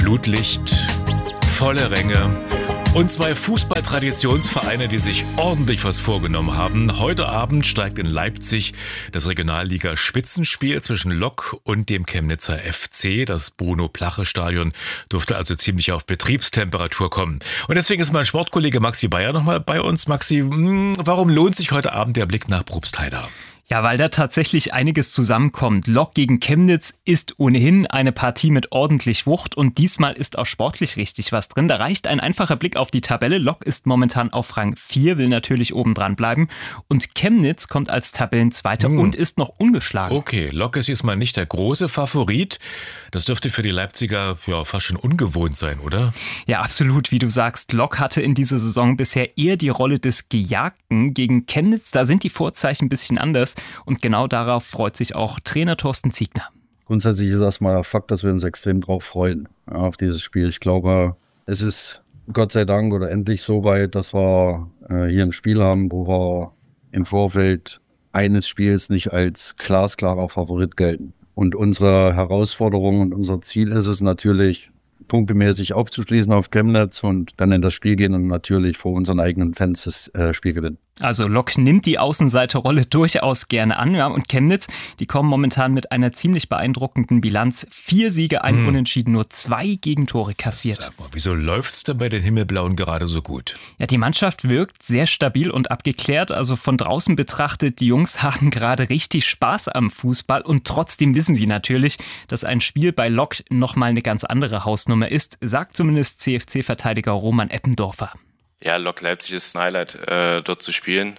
Flutlicht, volle Ränge und zwei Fußballtraditionsvereine, die sich ordentlich was vorgenommen haben. Heute Abend steigt in Leipzig das Regionalliga-Spitzenspiel zwischen Lok und dem Chemnitzer FC. Das Bruno-Plache-Stadion dürfte also ziemlich auf Betriebstemperatur kommen. Und deswegen ist mein Sportkollege Maxi Bayer nochmal bei uns. Maxi, warum lohnt sich heute Abend der Blick nach Probstheida? Ja, weil da tatsächlich einiges zusammenkommt. Lok gegen Chemnitz ist ohnehin eine Partie mit ordentlich Wucht und diesmal ist auch sportlich richtig was drin. Da reicht ein einfacher Blick auf die Tabelle. Lok ist momentan auf Rang 4, will natürlich oben dran bleiben und Chemnitz kommt als Tabellenzweiter und ist noch ungeschlagen. Okay, Lok ist jetzt mal nicht der große Favorit. Das dürfte für die Leipziger ja fast schon ungewohnt sein, oder? Ja, absolut. Wie du sagst, Lok hatte in dieser Saison bisher eher die Rolle des Gejagten. Gegen Chemnitz, da sind die Vorzeichen ein bisschen anders. Und genau darauf freut sich auch Trainer Thorsten Ziegner. Grundsätzlich ist erstmal der Fakt, dass wir uns extrem drauf freuen, auf dieses Spiel. Ich glaube, es ist Gott sei Dank oder endlich so weit, dass wir hier ein Spiel haben, wo wir im Vorfeld eines Spiels nicht als glasklarer Favorit gelten. Und unsere Herausforderung und unser Ziel ist es natürlich, punktemäßig aufzuschließen auf Chemnitz und dann in das Spiel gehen und natürlich vor unseren eigenen Fans das Spiel gewinnen. Also Lok nimmt die Außenseiterrolle durchaus gerne an. Ja, und Chemnitz, die kommen momentan mit einer ziemlich beeindruckenden Bilanz. 4 Siege, ein Unentschieden, nur 2 Gegentore kassiert. Sag mal, wieso läuft's denn bei den Himmelblauen gerade so gut? Ja, die Mannschaft wirkt sehr stabil und abgeklärt. Also von draußen betrachtet, die Jungs haben gerade richtig Spaß am Fußball. Und trotzdem wissen sie natürlich, dass ein Spiel bei Lok nochmal eine ganz andere Hausnummer ist, sagt zumindest CFC-Verteidiger Roman Eppendorfer. Ja, Lok Leipzig ist ein Highlight, dort zu spielen.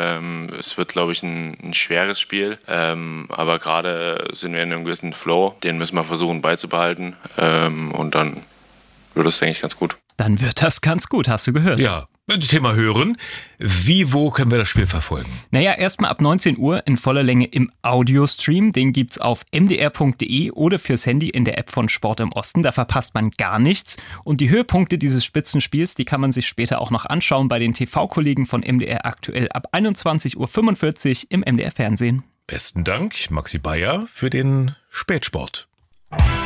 Es wird, glaube ich, ein schweres Spiel, aber gerade sind wir in einem gewissen Flow, den müssen wir versuchen beizubehalten und dann wird es, denke ich, ganz gut. Dann wird das ganz gut, hast du gehört. Ja, Thema hören. Wo können wir das Spiel verfolgen? Naja, erstmal ab 19 Uhr in voller Länge im Audiostream. Den gibt's auf mdr.de oder fürs Handy in der App von Sport im Osten. Da verpasst man gar nichts. Und die Höhepunkte dieses Spitzenspiels, die kann man sich später auch noch anschauen bei den TV-Kollegen von MDR aktuell ab 21.45 Uhr im MDR-Fernsehen. Besten Dank, Maxi Bayer, für den Spätsport.